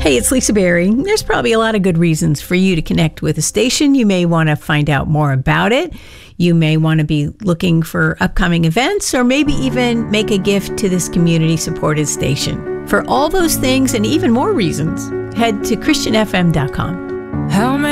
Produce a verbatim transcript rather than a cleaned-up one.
Hey, it's Lisa Berry. There's probably a lot of good reasons for you to connect with a station. You may want to find out more about it. You may want to be looking for upcoming events, or maybe even make a gift to this community-supported station. For all those things and even more reasons, head to Christian F M dot com. How many